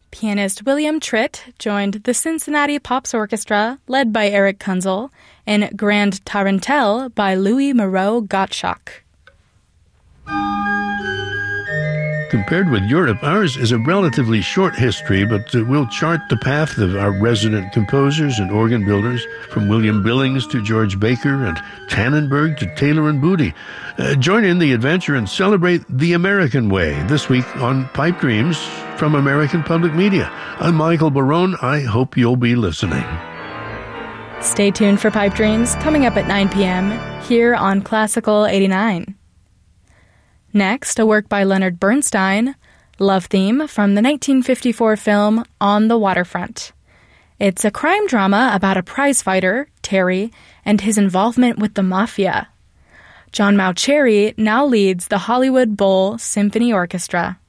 Pianist William Tritt joined the Cincinnati Pops Orchestra, led by Eric Kunzel, in Grand Tarantelle by Louis Moreau Gottschalk. Compared with Europe, ours is a relatively short history, but we'll chart the path of our resident composers and organ builders, from William Billings to George Baker and Tannenberg to Taylor and Booty. Join in the adventure and celebrate the American way this week on Pipe Dreams from American Public Media. I'm Michael Barone. I hope you'll be listening. Stay tuned for Pipe Dreams coming up at 9 p.m. here on Classical 89. Next, a work by Leonard Bernstein, Love Theme from the 1954 film On the Waterfront. It's a crime drama about a prizefighter, Terry, and his involvement with the mafia. John Mauceri now leads the Hollywood Bowl Symphony Orchestra.